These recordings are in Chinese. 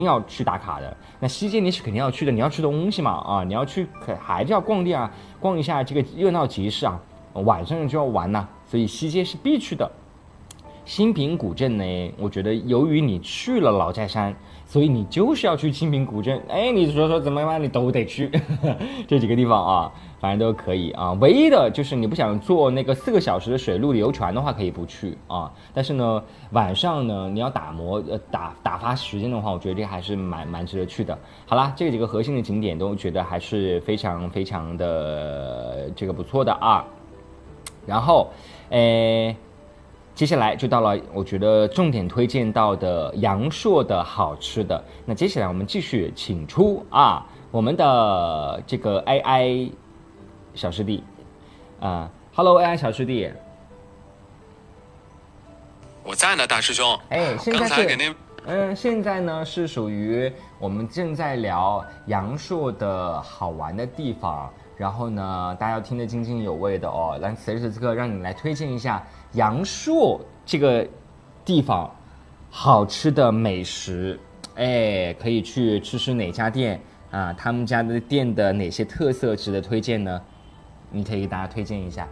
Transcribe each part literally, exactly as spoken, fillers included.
要去打卡的。那西街你是肯定要去的，你要吃东西嘛啊，你要去可还是要逛店啊，逛一下这个热闹集市啊，晚上就要玩呐、啊，所以西街是必去的。新平古镇呢，我觉得由于你去了老寨山，所以你就是要去新平古镇。哎，你说说怎么样，你都得去这几个地方啊，反正都可以啊。唯一的就是你不想坐那个四个小时的水陆游船的话，可以不去啊。但是呢，晚上呢，你要打磨呃打打发时间的话，我觉得这还是蛮蛮值得去的。好啦，这几个核心的景点都觉得还是非常非常的这个不错的啊。然后，诶。接下来就到了我觉得重点推荐到的阳朔的好吃的。那接下来我们继续请出啊我们的这个 A I 小师弟啊 ，Hello A I 小师弟， 我在呢，大师兄。 哎，现在是嗯，现在呢是属于我们正在聊阳朔的好玩的地方。然后呢，大家要听得津津有味的哦。来，此时此刻让你来推荐一下阳朔这个地方好吃的美食，哎，可以去吃吃哪家店啊？他们家的店的哪些特色值得推荐呢？你可以给大家推荐一下。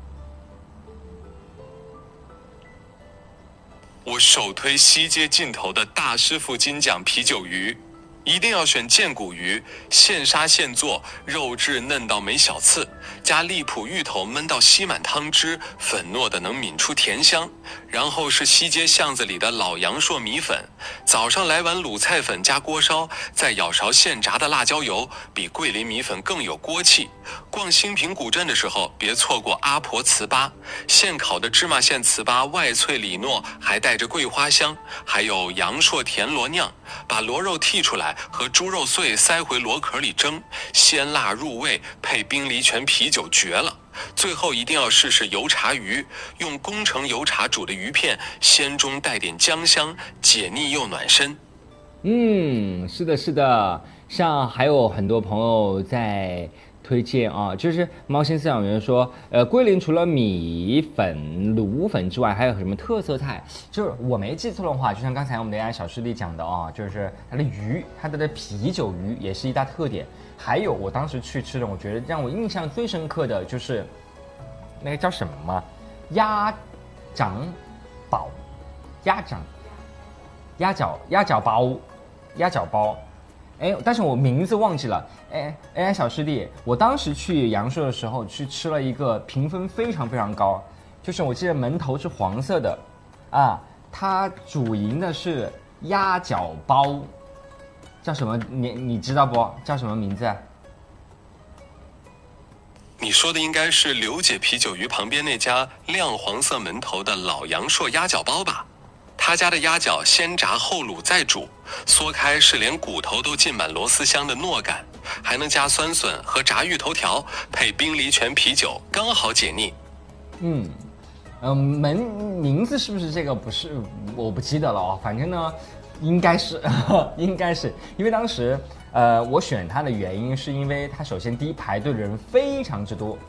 我首推西街尽头的大师傅金奖啤酒鱼。一定要选荐骨鱼，现杀现做，肉质嫩到没小刺，加荔浦芋头焖到吸满汤汁，粉糯的能抿出甜香。然后是西街巷子里的老阳朔米粉，早上来碗卤菜粉加锅烧，再舀勺现炸的辣椒油，比桂林米粉更有锅气。逛新平古镇的时候，别错过阿婆糍粑，现烤的芝麻馅糍粑外脆里糯，还带着桂花香。还有阳朔田螺酿，把螺肉剔出来和猪肉碎塞回螺壳里蒸，鲜辣入味，配冰梨泉啤酒绝了。最后一定要试试油茶鱼，用工程油茶煮的鱼片，鲜中带点姜香，解腻又暖身。 嗯，是的，是的，像还有很多朋友在推荐啊，就是猫心饲养员说，呃，桂林除了米粉、卤粉之外，还有什么特色菜？就是我没记错的话，就像刚才我们的 A I 小师弟讲的啊，就是它的鱼，它的啤酒鱼也是一大特点。还有我当时去吃的，我觉得让我印象最深刻的就是那个叫什么鸭掌煲，鸭掌鸭脚鸭脚包，鸭脚包。哎，但是我名字忘记了。哎哎，小师弟，我当时去阳朔的时候去吃了一个评分非常非常高，就是我记得门头是黄色的，啊，它主营的是鸭脚包，叫什么？你你知道不？叫什么名字？ 你说的应该是刘姐啤酒鱼旁边那家亮黄色门头的老阳朔鸭脚包吧？他家的鸭脚先炸后卤再煮，嗦开是连骨头都浸满螺丝香的糯感，还能加酸笋和炸芋头条，配冰梨泉啤酒，刚好解腻。 嗯，嗯，门名字是不是这个？不是，我不记得了哦。反正呢，应该是，应该是，因为当时，呃，我选它的原因是因为它首先第一排队的人非常之多。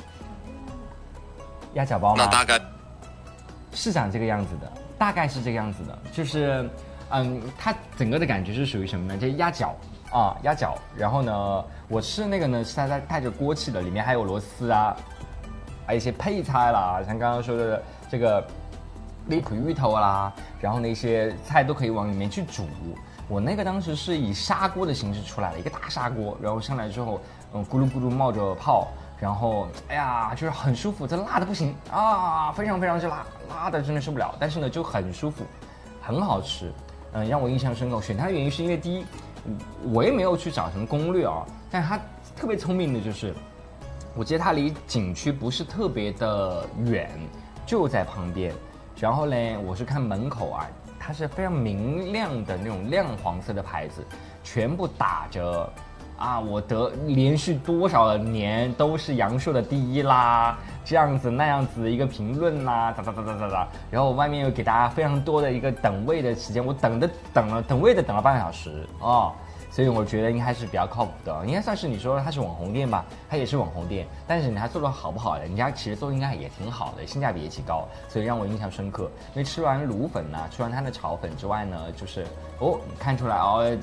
鸭脚包吗？ 那大概是长这个样子的。大概是这个样子的，就是，嗯，它整个的感觉是属于什么呢？就是鸭脚啊，鸭脚。然后呢，我吃那个呢是它在带着锅气的，里面还有螺丝啊，还有一些配菜啦，像刚刚说的这个荔浦芋头啦，然后那些菜都可以往里面去煮。我那个当时是以砂锅的形式出来了，一个大砂锅，然后上来之后，嗯，咕噜咕噜冒着泡。然后，哎呀，就是很舒服，这辣的不行啊，非常非常之辣，辣的真的受不了。但是呢，就很舒服，很好吃，嗯，让我印象深刻。选它的原因是因为第一，我也没有去找什么攻略啊，但是它特别聪明的就是，我记得它离景区不是特别的远，就在旁边。然后呢，我是看门口啊，它是非常明亮的那种亮黄色的牌子，全部打着。啊，我得连续多少年都是阳朔的第一啦，这样子那样子一个评论啦，哒哒哒哒哒哒。然后外面又给大家非常多的一个等位的时间，我等的等了等位的等了半个小时哦， 所以我觉得应该是比较靠谱的，应该算是你说它是网红店吧，它也是网红店，但是你它做的好不好，人家其实做的应该也挺好的，性价比也极高，所以让我印象深刻。因为吃完卤粉呢、啊，吃完它的炒粉之外呢，就是哦看出来哦。